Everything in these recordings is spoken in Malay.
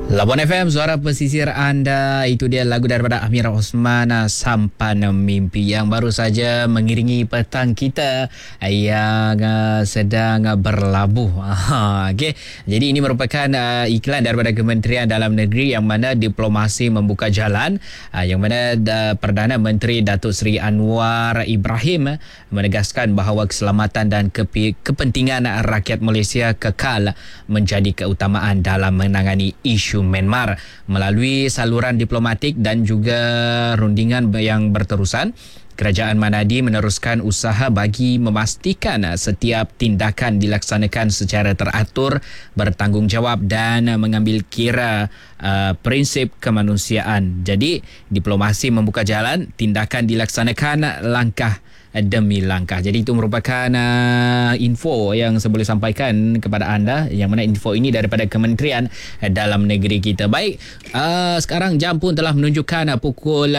Labuan FM, suara pesisir anda. Itu dia lagu daripada Amira Osman, Sampan Mimpi, yang baru saja mengiringi petang kita yang sedang berlabuh. Okay. Jadi ini merupakan iklan daripada Kementerian Dalam Negeri yang mana diplomasi membuka jalan, yang mana Perdana Menteri Datuk Seri Anwar Ibrahim menegaskan bahawa keselamatan dan kepentingan rakyat Malaysia kekal menjadi keutamaan dalam menangani isu Myanmar. Melalui saluran diplomatik dan juga rundingan yang berterusan, Kerajaan Manadi meneruskan usaha bagi memastikan setiap tindakan dilaksanakan secara teratur, bertanggungjawab dan mengambil kira prinsip kemanusiaan. Jadi, diplomasi membuka jalan, tindakan dilaksanakan langkah demi langkah. Jadi itu merupakan info yang saya boleh sampaikan kepada anda, yang mana info ini daripada Kementerian Dalam Negeri kita. Baik, sekarang jam pun telah menunjukkan pukul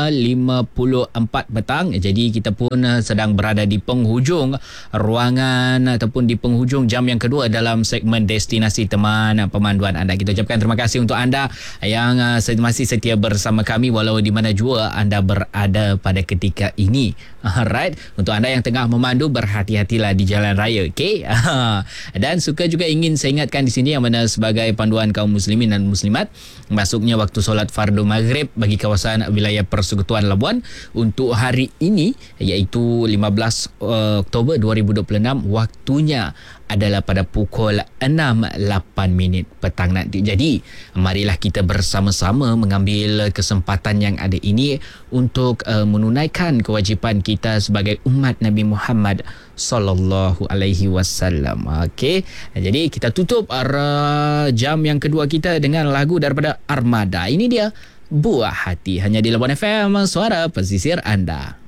5.54 petang. Jadi kita pun sedang berada di penghujung ruangan ataupun di penghujung jam yang kedua dalam segmen Destinasi Teman Pemanduan anda. Kita ucapkan terima kasih untuk anda yang masih setia bersama kami walau di mana jua anda berada pada ketika ini. Alright, untuk anda yang tengah memandu, berhati-hatilah di jalan raya, okey? Dan suka juga ingin saya ingatkan di sini yang mana sebagai panduan kaum muslimin dan muslimat, masuknya waktu solat fardu maghrib bagi kawasan wilayah Persekutuan Labuan untuk hari ini iaitu 15 Oktober 2026, waktunya adalah pada pukul 6.08 petang nanti. Jadi, marilah kita bersama-sama mengambil kesempatan yang ada ini untuk menunaikan kewajipan kita sebagai umat Nabi Muhammad sallallahu alaihi wasallam. Okey. Jadi kita tutup jam yang kedua kita dengan lagu daripada Armada. Ini dia Buah Hati, hanya di Labuan FM, suara pesisir anda.